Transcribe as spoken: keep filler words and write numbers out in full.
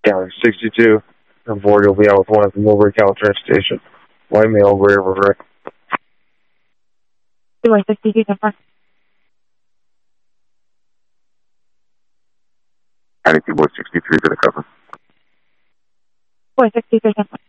Galley sixty-two, and Vorty will be out with one at the Millbury Caltrain Station. White male, gray over gray. two sixty-two, ten four. Attitude boy sixty-three for the cover. four sixty-three, ten four.